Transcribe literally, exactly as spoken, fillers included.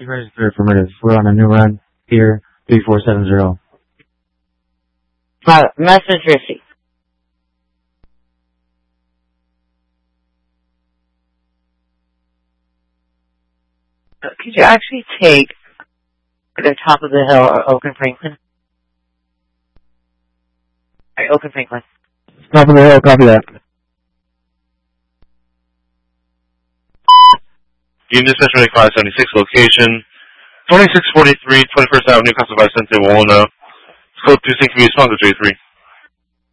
Register affirmative. We're on a new run here, three four seven zero. Uh, message received. Uh, could you actually take the Top of the Hill or Oak and Franklin? Right, Oak and Franklin. Top of the Hill, copy that. Unit Dispatch five seventy-six, location twenty-six forty-three, twenty-first Avenue, Casa Vicente, Wawona. Code two six, respond to J three.